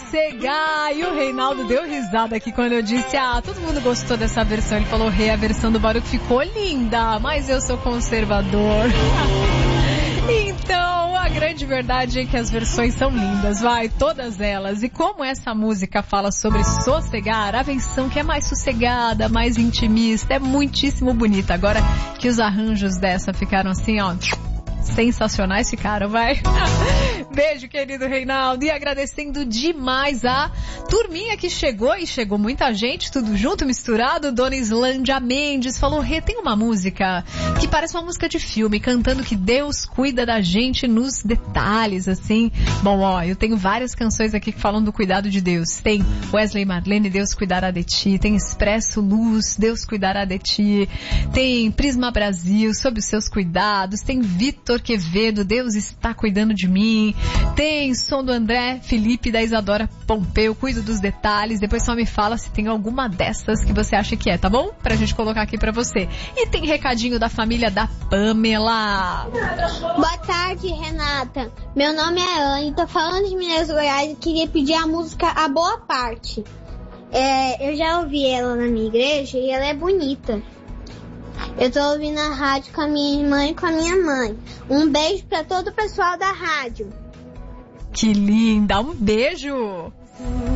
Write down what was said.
Sossegar. E o Reinaldo deu risada aqui quando eu disse, todo mundo gostou dessa versão. Ele falou, a versão do Baruch ficou linda, mas eu sou conservador. Então, a grande verdade é que as versões são lindas, todas elas. E como essa música fala sobre sossegar, a versão que é mais sossegada, mais intimista, é muitíssimo bonita. Agora que os arranjos dessa ficaram assim, sensacionais ficaram, Beijo, querido Reinaldo. E agradecendo demais a turminha que chegou, e chegou muita gente, tudo junto, misturado. Dona Islândia Mendes falou, tem uma música que parece uma música de filme, cantando que Deus cuida da gente nos detalhes, assim. Bom, eu tenho várias canções aqui que falam do cuidado de Deus. Tem Wesley Marlene, Deus cuidará de ti. Tem Expresso Luz, Deus cuidará de ti. Tem Prisma Brasil, sob os seus cuidados. Tem Vitor Quevedo, Deus está cuidando de mim. Tem som do André Felipe, da Isadora Pompeu, cuido dos detalhes. Depois só me fala se tem alguma dessas que você acha que tá bom? Pra gente colocar aqui pra você. E tem recadinho da família da Pamela. Boa tarde, Renata. Meu nome é Anne, tô falando de Minas Gerais e queria pedir a música A Boa Parte. Eu já ouvi ela na minha igreja e ela é bonita. Eu tô ouvindo a rádio com a minha irmã e com a minha mãe. Um beijo pra todo o pessoal da rádio. Que linda! Um beijo!